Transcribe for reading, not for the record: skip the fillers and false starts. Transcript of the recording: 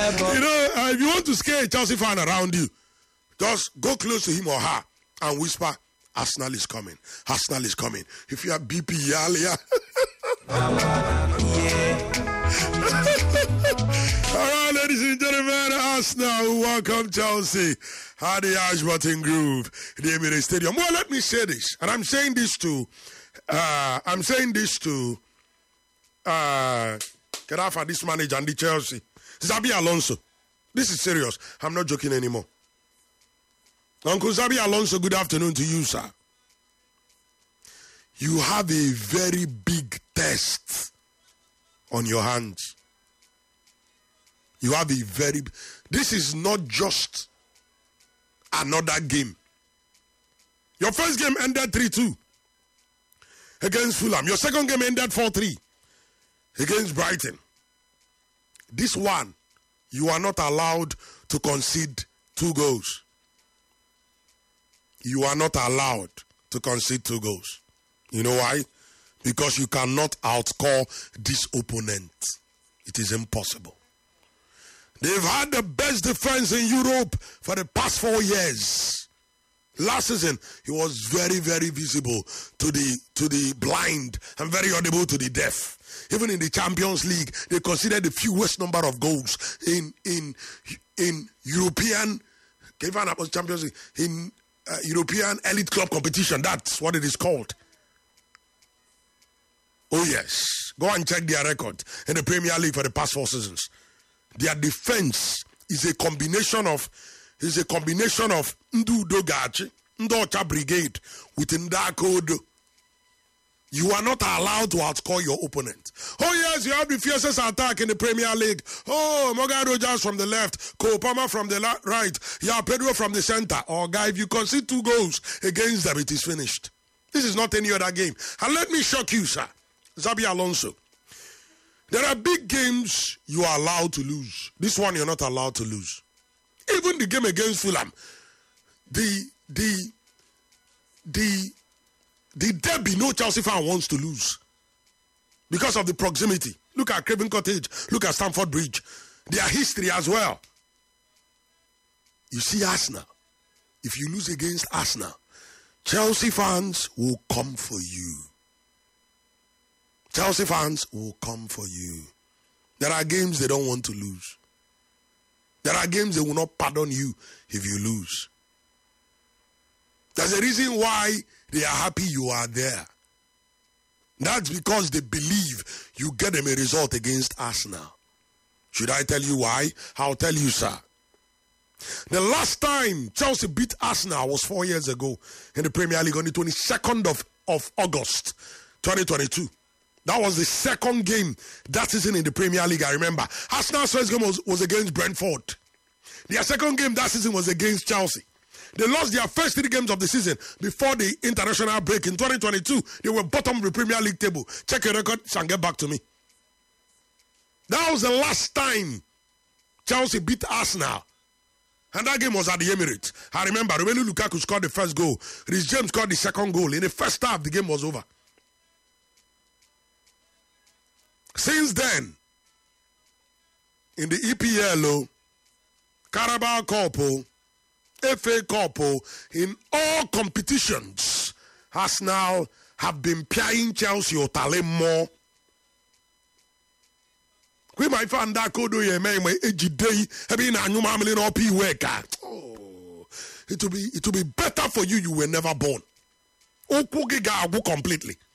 if you want to scare a Chelsea fan around you, just go close to him or her and whisper, Arsenal is coming. Arsenal is coming. If you have BP, yeah. All right, ladies and gentlemen, Arsenal welcome Chelsea at the Ashburton Grove, the Emirates Stadium. Well, let me say this, and I'm saying this to Karafa, this manager, and the Chelsea, Xabi Alonso. This is serious. I'm not joking anymore. Uncle Xabi Alonso, good afternoon to you, sir. You have a very big test on your hands. You have a very... This is not just another game. Your first game ended 3-2 against Fulham. Your second game ended 4-3 against Brighton. This one, you are not allowed to concede 2 goals. You are not allowed to concede 2 goals. You know why? Because you cannot outscore this opponent. It is impossible. They've had the best defense in Europe for the past 4 years. Last season, he was very, very visible to the blind and very audible to the deaf. Even in the Champions League, they considered the fewest number of goals in European Champions League, in European elite club competition. That's what it is called. Oh yes, go and check their record in the Premier League for the past 4 seasons. Their defense is a combination of Ndu Dogachi, Ndocha Brigade with Ndakodo. You are not allowed to outscore your opponent. Oh yes, you have the fiercest attack in the Premier League. Oh, Morgan Rogers from the left, Cole Palmer from the right, Pedro from the center. Oh guy, if you concede 2 goals against them, it is finished. This is not any other game. And let me shock you, sir. Xabi Alonso. There are big games you are allowed to lose. This one you're not allowed to lose. Even the game against Fulham, the derby no Chelsea fan wants to lose because of the proximity. Look at Craven Cottage. Look at Stamford Bridge. Their history as well. You see Arsenal. If you lose against Arsenal, Chelsea fans will come for you. Chelsea fans will come for you. There are games they don't want to lose. There are games they will not pardon you if you lose. There's a reason why they are happy you are there. That's because they believe you get them a result against Arsenal. Should I tell you why? I'll tell you, sir. The last time Chelsea beat Arsenal was 4 years ago in the Premier League on the 22nd of August 2022. That was the second game that season in the Premier League, I remember. Arsenal's first game was against Brentford. Their second game that season was against Chelsea. They lost their first 3 games of the season before the international break. In 2022, they were bottom of the Premier League table. Check your records and get back to me. That was the last time Chelsea beat Arsenal. And that game was at the Emirates. I remember, Romelu Lukaku scored the first goal. Reece James scored the second goal. In the first half, the game was over. Since then, in the EPL, Carabao Cup, FA Cup, in all competitions, Arsenal have been paying Chelsea or Tale more. We might find that code ye may day having a new family no P worker. It will be better for you. You were never born. Completely.